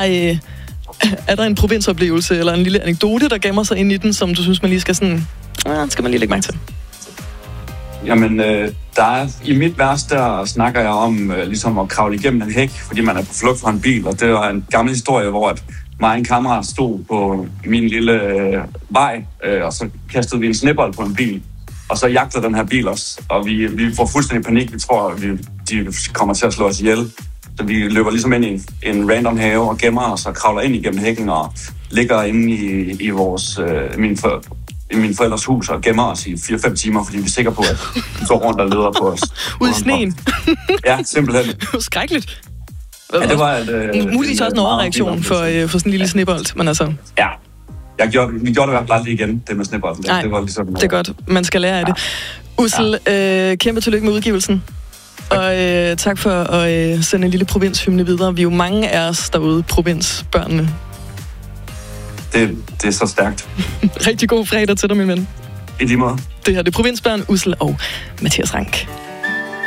er der en provinsoplevelse eller en lille anekdote, der gemmer sig ind i den, som du synes, man lige skal sådan... skal man lige lægge mærke til? Jamen, der er, i mit vers, der snakker jeg om ligesom at kravle igennem en hæk, fordi man er på flugt fra en bil, og det var en gammel historie, hvor at mig og en kammerat stod på min lille vej, og så kastede vi en snebold på en bil, og så jagtede den her bil os, og vi får fuldstændig panik. Vi tror, at de kommer til at slå os ihjel. Så vi løber ligesom ind i en random have og gemmer os og kravler ind igennem hækken og ligger inde i vores, min forældres hus og gemmer os i 4-5 timer, fordi vi er sikre på, at de går rundt og leder på os. Ud i sneen? Ja, simpelthen. Skrækkeligt. Ja, det var muligvis også en overreaktion for sådan en lille snebold, men altså... Ja. Vi gjorde det i hvert fald aldrig igen, det med snebolden. Nej, det var ligesom, det er godt. Man skal lære af det. Ussel, kæmpe tillykke med udgivelsen. Og tak for at sende en lille provinshymne videre. Vi er jo mange af os derude, provinsbørnene. Det er så stærkt. Rigtig god fredag til dig, min ven. I lige måde. Det her det er Provinsbørn, Ussel og Mathias Rank.